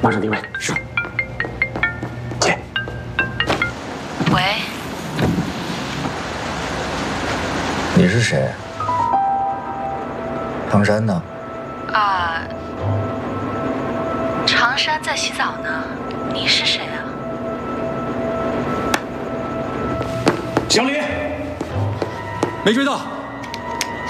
马上定位。是。接。 喂。 你是谁？唐山呢？ 长山在洗澡呢。你是谁啊？ 小李， 没追到。